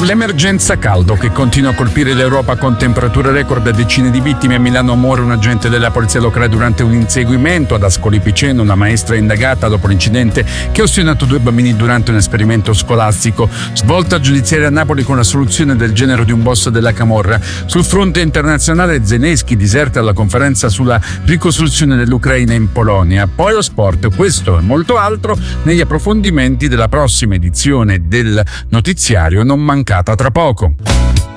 L'emergenza caldo che continua a colpire l'Europa con temperature record e decine di vittime. A Milano muore un agente della polizia locale durante un inseguimento. Ad Ascoli Piceno una maestra è indagata dopo l'incidente che ha ustionato 2 bambini durante un esperimento scolastico. Svolta giudiziaria a Napoli con la soluzione del genero di un boss della camorra. Sul fronte internazionale Zelensky diserta alla conferenza sulla ricostruzione dell'Ucraina in Polonia. Poi lo sport, questo e molto altro negli approfondimenti della prossima edizione del notiziario non mancata tra poco.